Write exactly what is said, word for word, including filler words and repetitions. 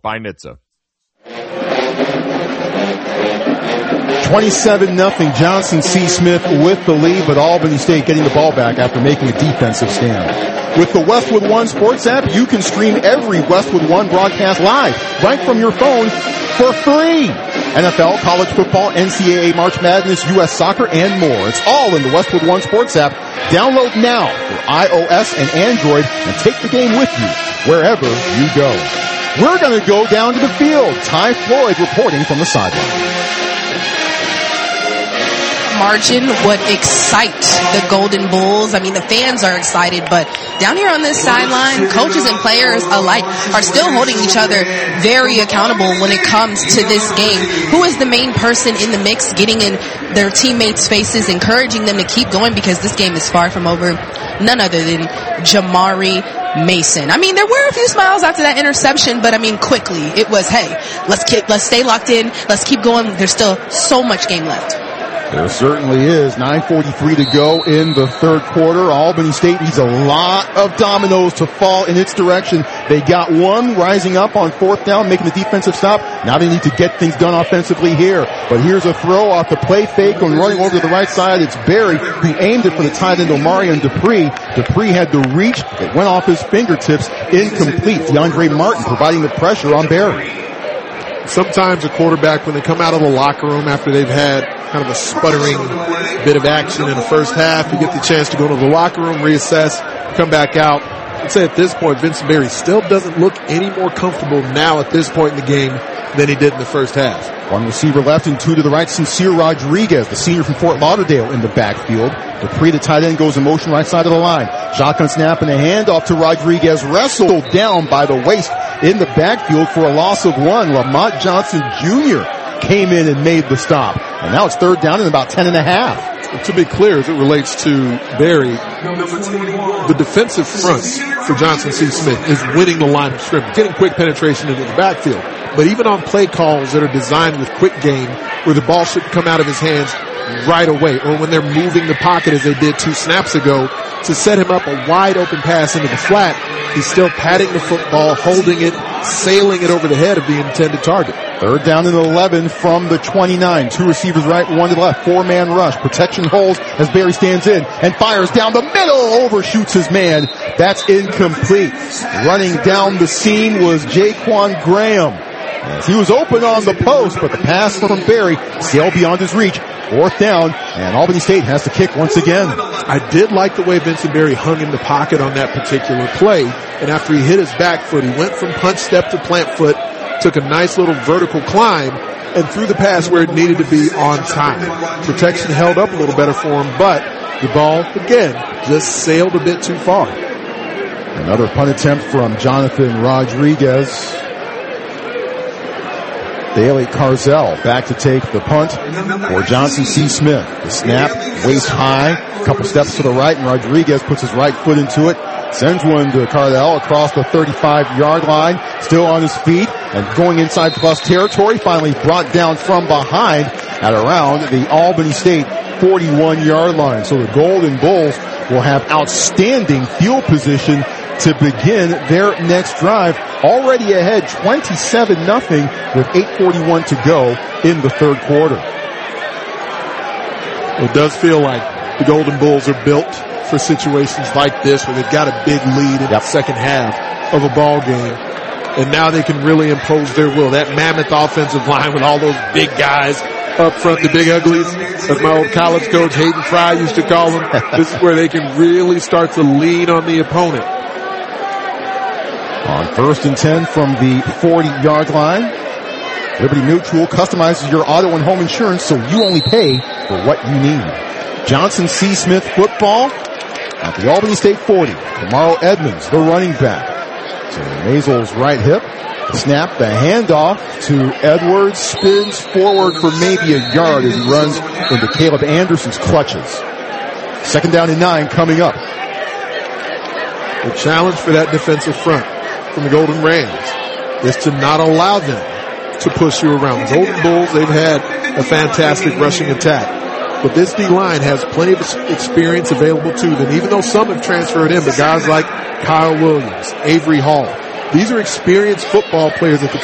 by N H T S A. twenty-seven nothing. Johnson C. Smith with the lead, but Albany State getting the ball back after making a defensive stand. With the Westwood One Sports app, you can stream every Westwood One broadcast live right from your phone for free. N F L, college football, N C double A, March Madness, U S Soccer, and more. It's all in the Westwood One Sports app. Download now for iOS and Android and take the game with you wherever you go. We're going to go down to the field. Ty Floyd reporting from the sideline. Margin would excite the Golden Bulls. I mean, the fans are excited, but down here on this sideline, coaches and players alike are still holding each other very accountable when it comes to this game. Who is the main person in the mix, getting in their teammates' faces, encouraging them to keep going, because this game is far from over? None other than Jamari Mason. I mean, there were a few smiles after that interception, but I mean, quickly it was, hey, let's keep, let's stay locked in, let's keep going. There's still so much game left. There certainly is. nine forty-three to go in the third quarter. Albany State needs a lot of dominoes to fall in its direction. They got one rising up on fourth down, making the defensive stop. Now they need to get things done offensively here. But here's a throw off the play fake and running over to the right side. It's Berry who aimed it for the tight end Omarion Dupree. Dupree had the reach. It went off his fingertips. Incomplete. DeAndre Martin providing the pressure on Berry. Sometimes a quarterback, when they come out of the locker room after they've had kind of a sputtering bit of action in the first half, you get the chance to go to the locker room, reassess, come back out. I'd say at this point, Vincent Berry still doesn't look any more comfortable now at this point in the game than he did in the first half. One receiver left and two to the right. Sincere Rodriguez, the senior from Fort Lauderdale, in the backfield. Dupree, the tight end, goes in motion right side of the line. Shotgun snap and a handoff to Rodriguez, wrestled down by the waist in the backfield for a loss of one. Lamont Johnson Junior came in and made the stop. And now it's third down and about ten and a half. To be clear, as it relates to Berry, the defensive front for Johnson C. Smith is winning the line of scrimmage, getting quick penetration into the backfield. But even on play calls that are designed with quick game, where the ball should come out of his hands right away, or when they're moving the pocket as they did two snaps ago, to set him up a wide open pass into the flat, he's still patting the football, holding it, sailing it over the head of the intended target. Third down and eleven from the twenty-nine. Two receivers right, one to the left. Four-man rush. Protection holds as Berry stands in and fires down the middle. Overshoots his man. That's incomplete. Running down the seam was Jaquan Graham. He was open on the post, but the pass from Berry sailed beyond his reach. Fourth down, and Albany State has to kick once again. I did like the way Vincent Berry hung in the pocket on that particular play, and after he hit his back foot, he went from punch step to plant foot, took a nice little vertical climb, and threw the pass where it needed to be on time. Protection held up a little better for him, but the ball, again, just sailed a bit too far. Another punt attempt from Jonathan Rodriguez. Bailey Carzell back to take the punt for Johnson C. Smith. The snap, waist high, a couple steps to the right, and Rodriguez puts his right foot into it. Sends one to Carzell across the thirty-five-yard line, still on his feet, and going inside plus territory, finally brought down from behind at around the Albany State forty-one-yard line. So the Golden Bulls will have outstanding field position to begin their next drive. Already ahead twenty-seven nothing with eight forty-one to go in the third quarter. It does feel like the Golden Bulls are built for situations like this where they've got a big lead in yep. the second half of a ball game. And now they can really impose their will. That mammoth offensive line with all those big guys up front, the big uglies, as my old college coach Hayden Fry used to call them. This is where they can really start to lean on the opponent. On first and ten from the forty-yard line, Liberty Mutual customizes your auto and home insurance so you only pay for what you need. Johnson C. Smith football at the Albany State forty. Kamaro Edmonds, the running back. So Mazel's right hip. The snap, the handoff to Edwards, spins forward for maybe a yard as he runs into Caleb Anderson's clutches. Second down and nine coming up. The challenge for that defensive front from the Golden Rams is to not allow them to push you around. The Golden Bulls, they've had a fantastic rushing attack, but this D-line has plenty of experience available to them, even though some have transferred in, but guys like Kyle Williams, Avery Hall, these are experienced football players at the